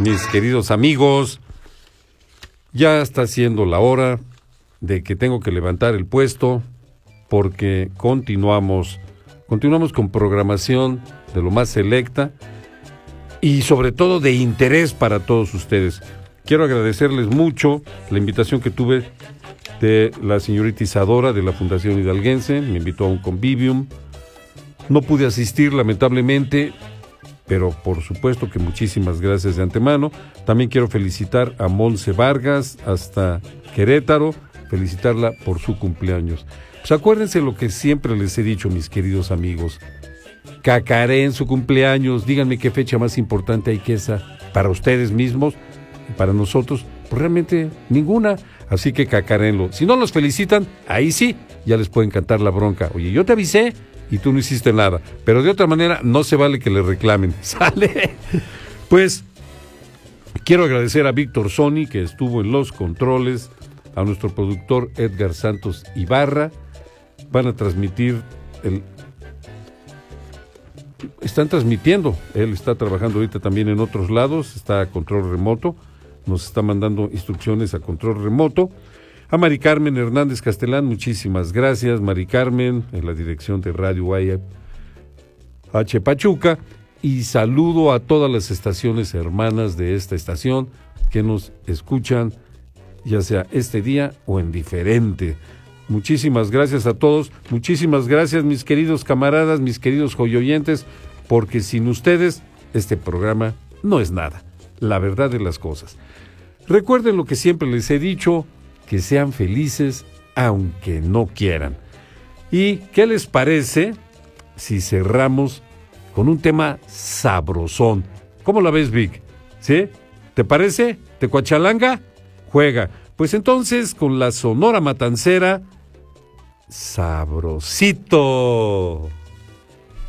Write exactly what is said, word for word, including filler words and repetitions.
mis queridos amigos, ya está siendo la hora de que tengo que levantar el puesto porque continuamos, continuamos con programación de lo más selecta y sobre todo de interés para todos ustedes. Quiero agradecerles mucho la invitación que tuve de la señorita Isadora de la Fundación Hidalguense, me invitó a un convivium. No pude asistir, lamentablemente, pero por supuesto que muchísimas gracias de antemano. También quiero felicitar a Monse Vargas hasta Querétaro, felicitarla por su cumpleaños. Pues acuérdense lo que siempre les he dicho, mis queridos amigos. Cacaré en su cumpleaños, díganme qué fecha más importante hay que esa para ustedes mismos y para nosotros. Pues realmente ninguna, así que cacaréenlo. Si no los felicitan, ahí sí, ya les pueden cantar la bronca. Oye, yo te avisé y tú no hiciste nada, pero de otra manera no se vale que le reclamen, ¿sale? Pues quiero agradecer a Víctor Sony, que estuvo en los controles, a nuestro productor Edgar Santos Ibarra. Van a transmitir el... Están transmitiendo, él está trabajando ahorita también en otros lados, está a control remoto, nos está mandando instrucciones a control remoto. A Mari Carmen Hernández Castelán, muchísimas gracias, Mari Carmen, en la dirección de Radio H Pachuca, y saludo a todas las estaciones hermanas de esta estación que nos escuchan, ya sea este día o en diferente. Muchísimas gracias a todos, muchísimas gracias mis queridos camaradas, mis queridos joyoyentes, porque sin ustedes este programa no es nada, la verdad de las cosas. Recuerden lo que siempre les he dicho, que sean felices aunque no quieran. ¿Y qué les parece si cerramos con un tema sabrosón? ¿Cómo la ves, Vic? ¿Sí? ¿Te parece? ¿Te cuachalanga? Juega. Pues entonces con la Sonora Matancera, Sabrosito.